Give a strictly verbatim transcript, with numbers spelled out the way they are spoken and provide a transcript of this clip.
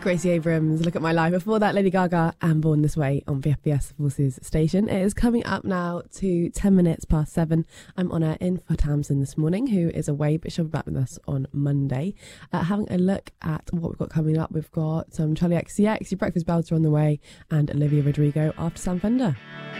Gracie Abrams, Look at My Life. Before that, Lady Gaga and Born This Way on V F B S Forces Station. It is coming up now to ten minutes past seven. I'm on air in for Tamsin this morning, who is away, but she'll be back with us on Monday. Uh, having a look at what we've got coming up, we've got some Charlie X C X, Your Breakfast Bells are on the way, and Olivia Rodrigo after Sam Fender.